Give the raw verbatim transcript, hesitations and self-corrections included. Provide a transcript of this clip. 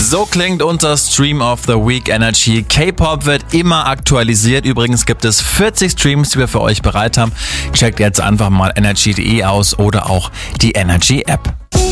So klingt unser Stream of the Week Energy. K-Pop wird immer aktualisiert. Übrigens gibt es vierzig Streams, die wir für euch bereit haben. Checkt jetzt einfach mal energy punkt de aus oder auch die Energy App.